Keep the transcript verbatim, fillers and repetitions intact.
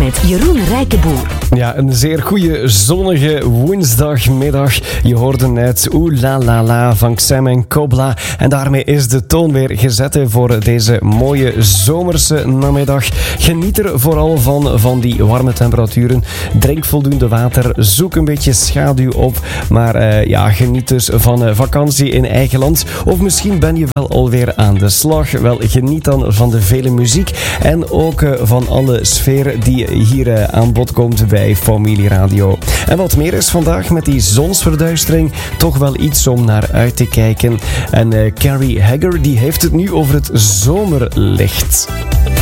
met Jeroen Rijkenboer. Ja, een zeer goede zonnige woensdagmiddag. Je hoorde net Oeh La La La van Xem en Kobla. En daarmee is de toon weer gezet voor deze mooie zomerse namiddag. Geniet er vooral van, van die warme temperaturen. Drink voldoende water, zoek een beetje schaduw op. Maar uh, ja, geniet dus van uh, vakantie in eigen land. Of misschien ben je wel alweer aan de slag. Wel, geniet dan van de vele muziek en ook uh, van alle sfeer die hier uh, aan bod komt bij Familie Radio. En wat meer is vandaag met die zonsverduistering toch wel iets om naar uit te kijken. En uh, Carrie Hagger die heeft het nu over het zomerlicht.